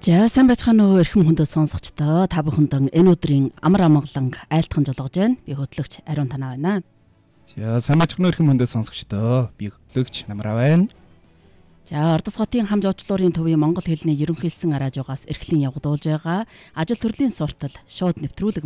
За сайн байцгаана уу эрхэм хүндэт сонсогчдоо та бүхэнд энэ өдрийн амар амгалан айлтхан жолгож байна. Би хөтлөгч Ариун Танаа байна. За сайн байцгаана уу эрхэм хүндэт сонсогчдоо би хөтлөгч Намраа байна. За Ордос хотын хамж уучлуурын төвийн монгол хэлний ерөнхийлсэн радиогоос эрхлэн явагдуулж байгаа ажил төрлийн суртал шууд нэвтрүүлэг